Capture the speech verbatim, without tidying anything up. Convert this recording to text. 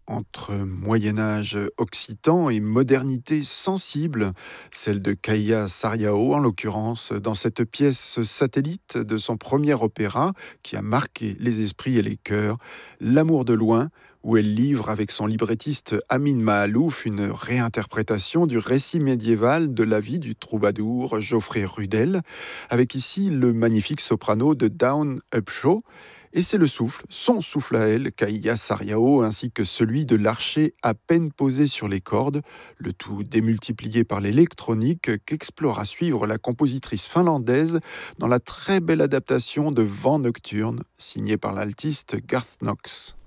Entre Moyen-Âge occitan et modernité sensible, celle de Kaija Saariaho en l'occurrence, dans cette pièce satellite de son premier opéra qui a marqué les esprits et les cœurs, L'amour de loin, où elle livre avec son librettiste Amin Maalouf une réinterprétation du récit médiéval de la vie du troubadour Geoffrey Rudel, avec ici le magnifique soprano de Dawn Upshaw. Et c'est le souffle, son souffle à elle, Kaija Saariaho, ainsi que celui de l'archer à peine posé sur les cordes, le tout démultiplié par l'électronique, qu'explore à suivre la compositrice finlandaise dans la très belle adaptation de Vent nocturne, signée par l'altiste Garth Knox.